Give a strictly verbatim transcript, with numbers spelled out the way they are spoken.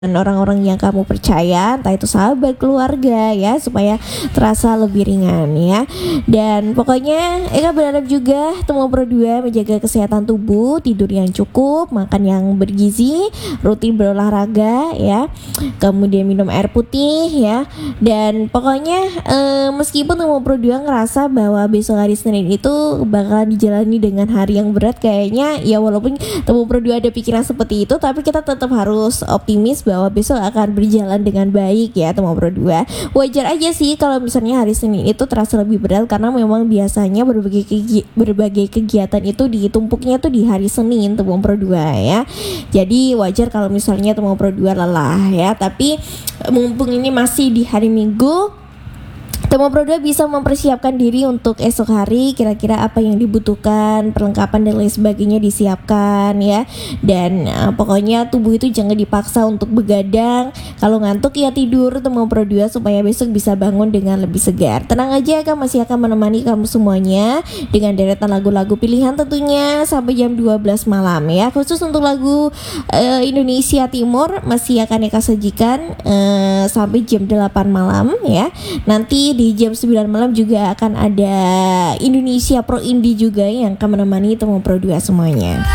dan orang-orang yang kamu percaya, entah itu sahabat, keluarga ya, supaya terasa lebih ringan ya. Dan pokoknya Eka berharap juga Temu Pro dua menjaga kesehatan tubuh, tidur yang cukup, makan yang bergizi, rutin berolahraga ya, kemudian minum air putih ya. Dan pokoknya eh, meskipun Temu Pro dua ngerasa bahwa besok hari Senin itu bakal dijalani dengan hari yang berat, kayaknya ya walaupun Temu Pro dua ada pikiran seperti itu, tapi kita tetap harus optimis bahwa besok akan berjalan dengan baik ya Temu Pro dua. Wajar aja sih kalau misalnya hari Senin itu terasa lebih berat, karena memang biasanya berbagai kegi- berbagai kegiatan itu ditumpuknya tuh di hari Senin Temu Pro dua ya. Jadi wajar kalau misalnya Temu Pro dua lelah ya, tapi mumpung ini masih di hari Minggu, Temu Pro dua bisa mempersiapkan diri untuk esok hari. Kira-kira apa yang dibutuhkan, perlengkapan dan lain sebagainya disiapkan ya. Dan uh, pokoknya tubuh itu jangan dipaksa untuk begadang. Kalau ngantuk ya tidur Temu Pro dua, supaya besok bisa bangun dengan lebih segar. Tenang aja, Kak masih akan menemani kamu semuanya dengan deretan lagu-lagu pilihan tentunya sampai jam dua belas malam ya. Khusus untuk lagu uh, Indonesia Timur masih akan Eka sajikan uh, sampai jam delapan malam ya. Nanti di jam sembilan malam juga akan ada Indonesia Pro Indie juga yang akan menemani Temu Pro dua semuanya.